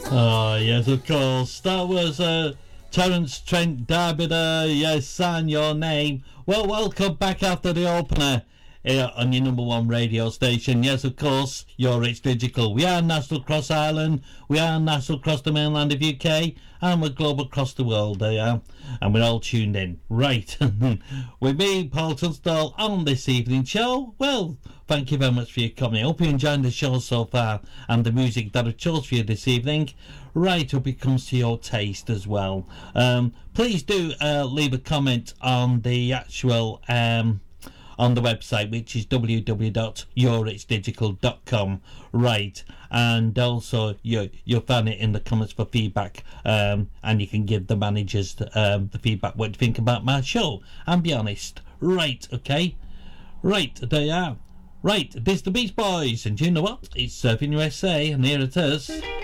Oh, yes, of course. That was Terence Trent D'Arby, yes, sign your name. Well, welcome back after the opener here on your number one radio station. Yes, of course, you're Rich Digital. We are national across Ireland, we are national across the mainland of UK, and we're global across the world, and we're all tuned in. Right, with me, Paul Tunstall, on this evening show. Well, thank you very much for your company. I hope you're enjoying the show so far and the music that I've chose for you this evening. Right, hope it comes to your taste as well. Please do leave a comment on the actual on the website, which is www.yourrichdigital.com. Right, and also you'll find it in the comments for feedback, and you can give the managers the feedback, what you think about my show, and be honest. Right, okay, right, there you are. Right, this is the Beach Boys, and you know what? It's Surfing USA, and here it is.